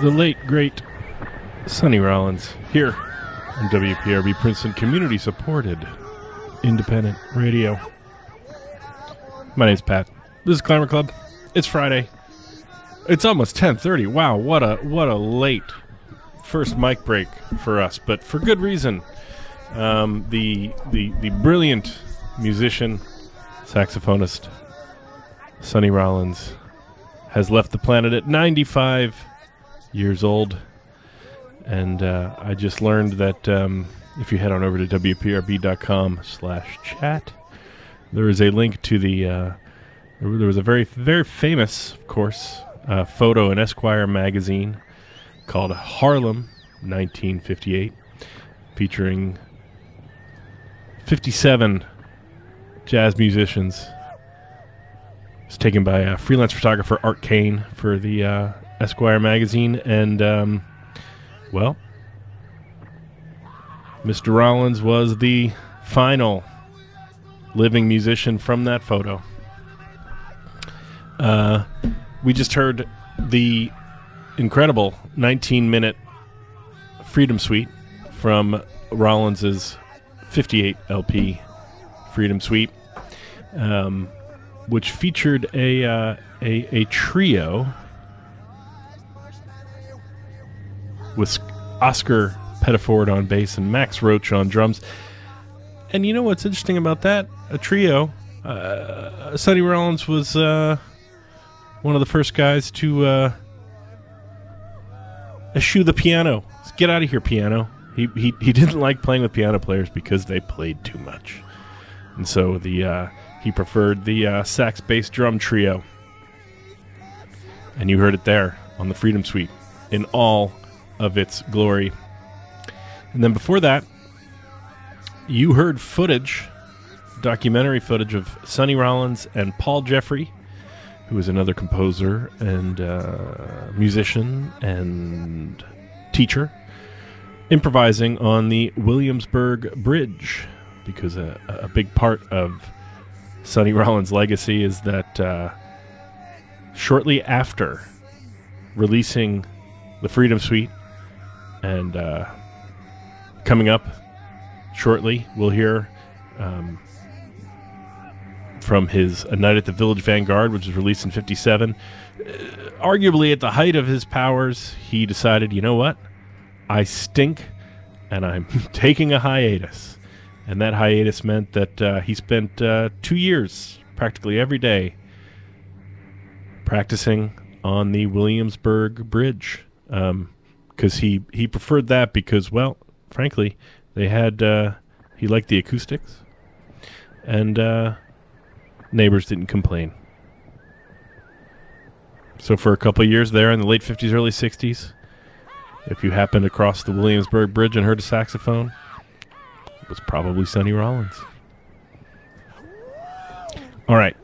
The late, great Sonny Rollins here on WPRB Princeton, community-supported independent radio. My name's Pat. This is Climber Club. It's Friday. It's almost 10:30. Wow, what a late first mic break for us, but for good reason. The brilliant musician, saxophonist Sonny Rollins has left the planet at 95 years old, and I just learned that if you head on over to wprb.com/chat, there is a link to the there was a very, very famous, of course, photo in Esquire magazine called Harlem 1958, featuring 57 jazz musicians. It's taken by freelance photographer Art Kane for the Esquire magazine, and well, Mr. Rollins was the final living musician from that photo. We just heard the incredible 19-minute Freedom Suite from Rollins's 58 LP Freedom Suite, which featured a trio with Oscar Pettiford on bass and Max Roach on drums. And you know what's interesting about that? A trio. Sonny Rollins was one of the first guys to eschew the piano. Get out of here, piano. He didn't like playing with piano players because they played too much. And so he preferred the sax, bass, drum trio. And you heard it there on the Freedom Suite in all of its glory. And then before that, you heard footage, documentary footage of Sonny Rollins and Paul Jeffrey, who is another composer and musician and teacher, improvising on the Williamsburg Bridge, because a big part of Sonny Rollins' legacy is that shortly after releasing the Freedom Suite, and coming up shortly, we'll hear from his A Night at the Village Vanguard, which was released in 57. Arguably at the height of his powers, he decided, you know what? I stink, and I'm taking a hiatus. And that hiatus meant that he spent 2 years, practically every day, practicing on the Williamsburg Bridge. Because he preferred that because, well, frankly, they had he liked the acoustics, and neighbors didn't complain. So for a couple of years there in the late 50s, early 60s, if you happened to cross the Williamsburg Bridge and heard a saxophone, it was probably Sonny Rollins. All right.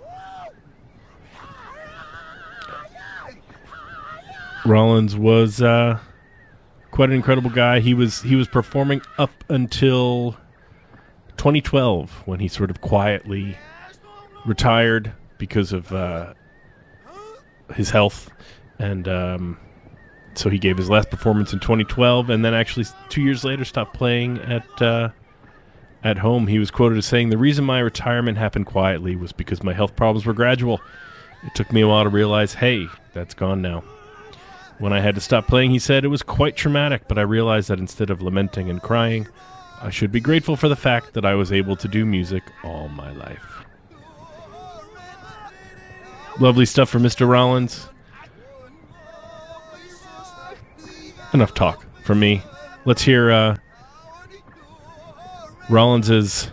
Rollins was quite an incredible guy. He was performing up until 2012, when he sort of quietly retired because of his health, and so he gave his last performance in 2012, and then actually 2 years later stopped playing at home. He was quoted as saying, "The reason my retirement happened quietly was because my health problems were gradual. It took me a while to realize, hey, that's gone now. When I had to stop playing," he said, "it was quite traumatic, but I realized that instead of lamenting and crying, I should be grateful for the fact that I was able to do music all my life." Lovely stuff for Mr. Rollins. Enough talk from me. Let's hear Rollins's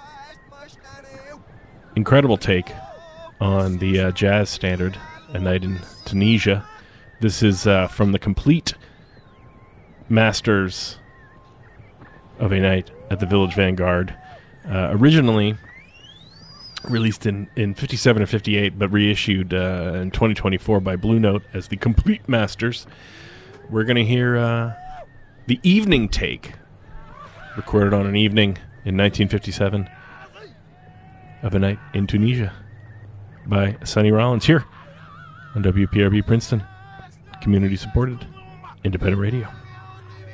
incredible take on the jazz standard, A Night in Tunisia. This is from the complete masters of A Night at the Village Vanguard. Originally released in 57 or 58, but reissued in 2024 by Blue Note as the complete masters. We're going to hear the evening take, recorded on an evening in 1957, of A Night in Tunisia by Sonny Rollins here on WPRB Princeton, community supported Independent Radio.